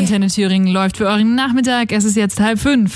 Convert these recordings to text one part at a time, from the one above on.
Antenne Thüringen läuft für euren Nachmittag. Es ist jetzt 4:30.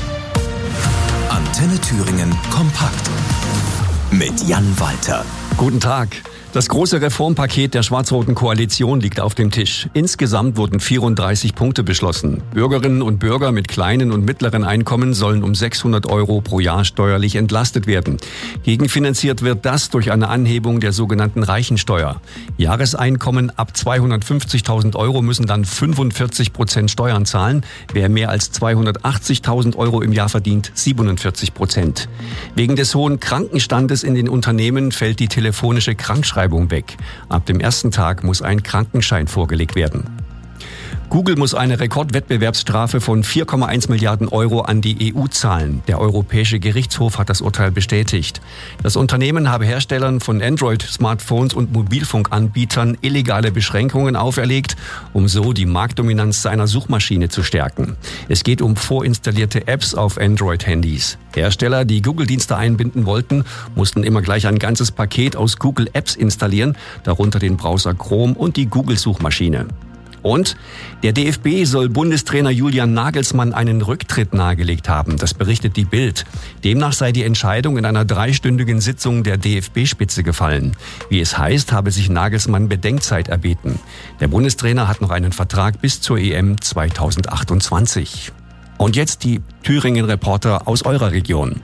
Antenne Thüringen kompakt mit Jan Walter. Guten Tag. Das große Reformpaket der schwarz-roten Koalition liegt auf dem Tisch. Insgesamt wurden 34 Punkte beschlossen. Bürgerinnen und Bürger mit kleinen und mittleren Einkommen sollen um 600 € pro Jahr steuerlich entlastet werden. Gegenfinanziert wird das durch eine Anhebung der sogenannten Reichensteuer. Jahreseinkommen ab 250.000 € müssen dann 45% Steuern zahlen. Wer mehr als 280.000 € im Jahr verdient, 47%. Wegen des hohen Krankenstandes in den Unternehmen fällt die telefonische Krankschreibung weg. Ab dem ersten Tag muss ein Krankenschein vorgelegt werden. Google muss eine Rekordwettbewerbsstrafe von 4,1 Milliarden € an die EU zahlen. Der Europäische Gerichtshof hat das Urteil bestätigt. Das Unternehmen habe Herstellern von Android-Smartphones und Mobilfunkanbietern illegale Beschränkungen auferlegt, um so die Marktdominanz seiner Suchmaschine zu stärken. Es geht um vorinstallierte Apps auf Android-Handys. Hersteller, die Google-Dienste einbinden wollten, mussten immer gleich ein ganzes Paket aus Google-Apps installieren, darunter den Browser Chrome und die Google-Suchmaschine. Und der DFB soll Bundestrainer Julian Nagelsmann einen Rücktritt nahegelegt haben. Das berichtet die Bild. Demnach sei die Entscheidung in einer 3-stündigen Sitzung der DFB-Spitze gefallen. Wie es heißt, habe sich Nagelsmann Bedenkzeit erbeten. Der Bundestrainer hat noch einen Vertrag bis zur EM 2028. Und jetzt die Thüringen-Reporter aus eurer Region.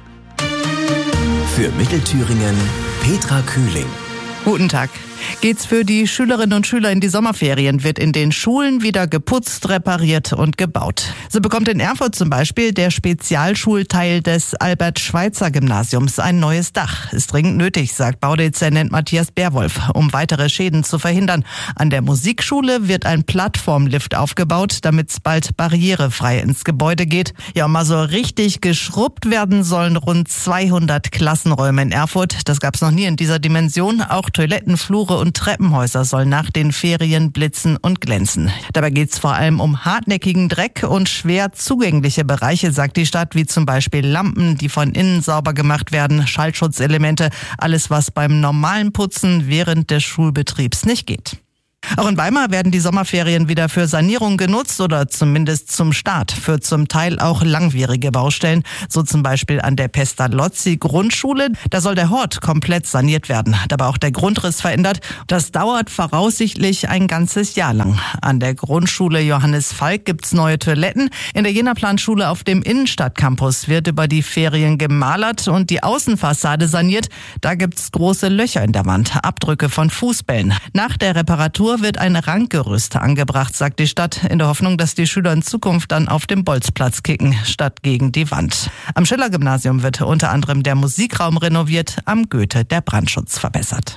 Für Mittelthüringen Petra Kühling. Guten Tag. Geht's für die Schülerinnen und Schüler in die Sommerferien, wird in den Schulen wieder geputzt, repariert und gebaut. So bekommt in Erfurt zum Beispiel der Spezialschulteil des Albert-Schweitzer-Gymnasiums ein neues Dach. Ist dringend nötig, sagt Baudezernent Matthias Bärwolf, um weitere Schäden zu verhindern. An der Musikschule wird ein Plattformlift aufgebaut, damit es bald barrierefrei ins Gebäude geht. Ja, und mal so richtig geschrubbt werden sollen rund 200 Klassenräume in Erfurt. Das gab's noch nie in dieser Dimension. Auch Toiletten, Flure und Treppenhäuser sollen nach den Ferien blitzen und glänzen. Dabei geht es vor allem um hartnäckigen Dreck und schwer zugängliche Bereiche, sagt die Stadt, wie zum Beispiel Lampen, die von innen sauber gemacht werden, Schallschutzelemente, alles was beim normalen Putzen während des Schulbetriebs nicht geht. Auch in Weimar werden die Sommerferien wieder für Sanierung genutzt oder zumindest zum Start für zum Teil auch langwierige Baustellen. So zum Beispiel an der Pestalozzi-Grundschule. Da soll der Hort komplett saniert werden, dabei auch der Grundriss verändert. Das dauert voraussichtlich ein ganzes Jahr lang. An der Grundschule Johannes Falk gibt's neue Toiletten. In der Jena-Planschule auf dem Innenstadtcampus wird über die Ferien gemalert und die Außenfassade saniert. Da gibt's große Löcher in der Wand, Abdrücke von Fußbällen. Nach der Reparatur wird ein Ranggerüst angebracht, sagt die Stadt, in der Hoffnung, dass die Schüler in Zukunft dann auf dem Bolzplatz kicken, statt gegen die Wand. Am Schiller-Gymnasium wird unter anderem der Musikraum renoviert, am Goethe der Brandschutz verbessert.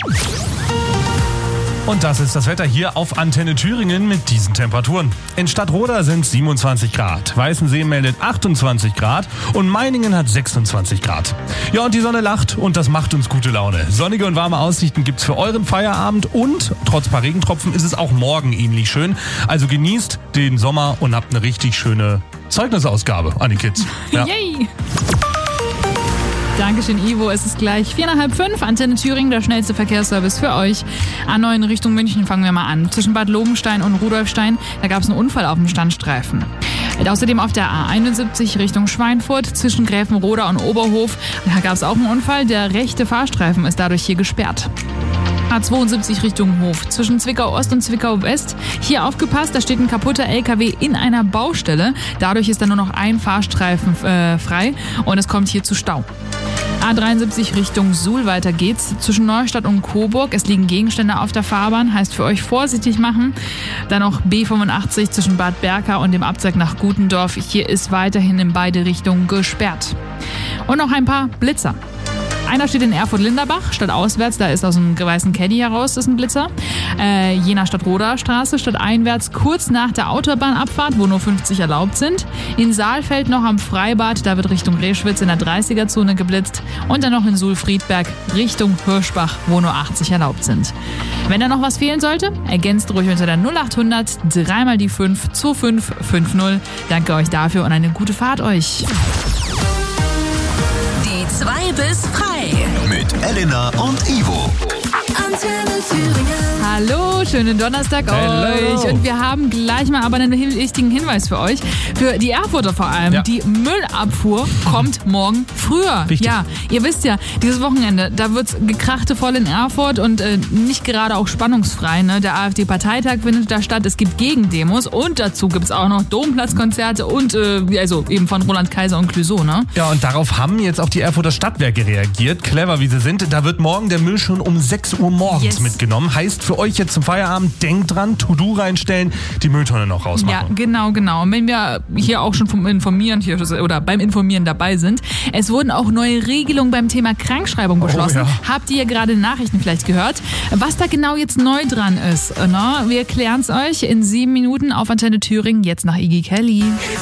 Und das ist das Wetter hier auf Antenne Thüringen mit diesen Temperaturen. In Stadtroda sind 27 Grad, Weißensee meldet 28 Grad und Meiningen hat 26 Grad. Ja, und die Sonne lacht und das macht uns gute Laune. Sonnige und warme Aussichten gibt's für euren Feierabend und trotz paar Regentropfen ist es auch morgen ähnlich schön. Also genießt den Sommer und habt eine richtig schöne Zeugnisausgabe an die Kids. Ja. Yay! Dankeschön, Ivo. Es ist gleich 4:45. Antenne Thüringen, der schnellste Verkehrsservice für euch. A9 in Richtung München fangen wir mal an. Zwischen Bad Lobenstein und Rudolfstein, da gab es einen Unfall auf dem Standstreifen. Außerdem auf der A71 Richtung Schweinfurt zwischen Gräfenroda und Oberhof, da gab es auch einen Unfall. Der rechte Fahrstreifen ist dadurch hier gesperrt. A72 Richtung Hof, zwischen Zwickau Ost und Zwickau West. Hier aufgepasst, da steht ein kaputter LKW in einer Baustelle. Dadurch ist dann nur noch ein Fahrstreifen frei und es kommt hier zu Stau. A73 Richtung Suhl, weiter geht's. Zwischen Neustadt und Coburg, es liegen Gegenstände auf der Fahrbahn, heißt für euch vorsichtig machen. Dann noch B85 zwischen Bad Berka und dem Abzweig nach Gutendorf. Hier ist weiterhin in beide Richtungen gesperrt. Und noch ein paar Blitzer. Einer steht in Erfurt-Linderbach, stadtauswärts, da ist aus dem weißen Caddy heraus, ist ein Blitzer. Jena Stadt-Roda-Straße, stadteinwärts, kurz nach der Autobahnabfahrt, wo nur 50 erlaubt sind. In Saalfeld noch am Freibad, da wird Richtung Reschwitz in der 30er-Zone geblitzt. Und dann noch in Suhl-Friedberg Richtung Hirschbach, wo nur 80 erlaubt sind. Wenn da noch was fehlen sollte, ergänzt ruhig unter der 0800 3 mal die 5 2550. Danke euch dafür und eine gute Fahrt euch. Die 2 bis frei. Mit Elena und Ivo. Antenne Thüringen. Hallo, schönen Donnerstag Hello. euch. Und wir haben gleich mal aber einen wichtigen Hinweis für euch. Für die Erfurter vor allem. Ja. Die Müllabfuhr kommt morgen früher. Wichtig. Ja, ihr wisst ja, dieses Wochenende, da wird's gekrachte voll in Erfurt und nicht gerade auch spannungsfrei. Ne? Der AfD-Parteitag findet da statt. Es gibt Gegendemos und dazu gibt's auch noch Domplatzkonzerte und also eben von Roland Kaiser und Clouseau. Ne? Ja, und darauf haben jetzt auch die Erfurter Stadtwerke reagiert. Clever, wie sie sind. Da wird morgen der Müll schon um 6 Uhr morgens mitgenommen. Heißt für euch jetzt zum Feierabend, denkt dran, To-Do reinstellen, die Mülltonne noch rausmachen. Ja, genau. Und wenn wir hier auch schon beim Informieren dabei sind, es wurden auch neue Regelungen beim Thema Krankschreibung beschlossen. ja. Habt ihr gerade Nachrichten vielleicht gehört? Was da genau jetzt neu dran ist, ne? Wir erklären es euch in 7 Minuten auf Antenne Thüringen, jetzt nach Iggy Kelly.